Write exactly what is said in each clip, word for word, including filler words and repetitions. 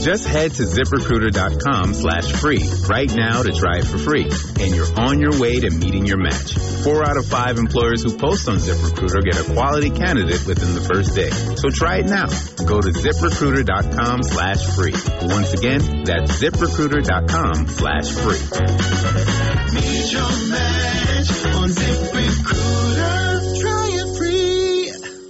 Just head to ZipRecruiter.com slash free right now to try it for free. And you're on your way to meeting your match. Four out of five employers who post on ZipRecruiter get a quality candidate within the first day. So try it now. Go to ZipRecruiter.com slash free. Once again, that's ZipRecruiter.com slash free. Meet your match on ZipRecruiter. Try it free.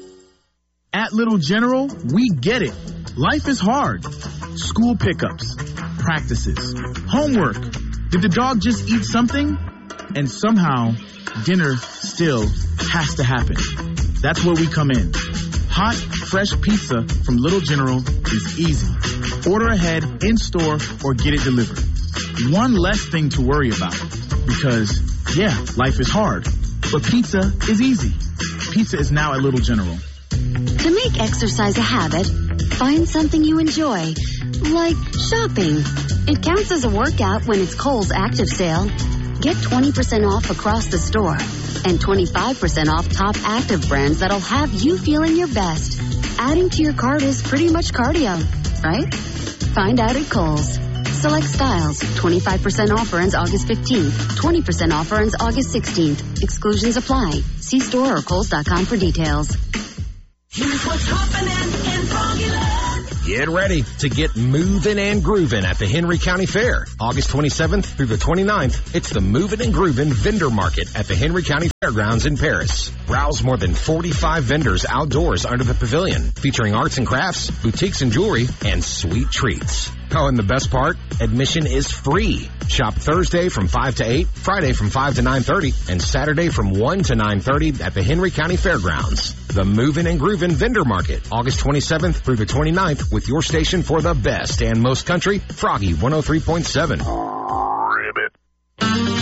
At Little General, we get it. Life is hard. School pickups, practices, homework. Did the dog just eat something? And somehow, dinner still has to happen. That's where we come in. Hot, fresh pizza from Little General is easy. Order ahead, in-store, or get it delivered. One less thing to worry about. Because, yeah, life is hard. But pizza is easy. Pizza is now at Little General. To make exercise a habit, find something you enjoy, like shopping. It counts as a workout when it's Kohl's Active Sale. Get twenty percent off across the store and twenty-five percent off top active brands that'll have you feeling your best. Adding to your cart is pretty much cardio, right? Find out at Kohl's. Select styles. twenty-five percent offer ends August fifteenth. twenty percent offer ends August sixteenth. Exclusions apply. See store or kohls dot com for details. Here's what's happening in Froggyland. Get ready to get moving and grooving at the Henry County Fair. August twenty-seventh through the twenty-ninth, it's the Moving and Grooving Vendor Market at the Henry County Fairgrounds in Paris. Browse more than forty-five vendors outdoors under the pavilion, featuring arts and crafts, boutiques and jewelry, and sweet treats. Oh, and the best part? Admission is free. Shop Thursday from five to eight, Friday from five to nine thirty, and Saturday from one to nine thirty at the Henry County Fairgrounds. The Movin' and Groovin' Vendor Market, August twenty-seventh through the twenty-ninth, with your station for the best and most country, Froggy one oh three point seven. Ribbit.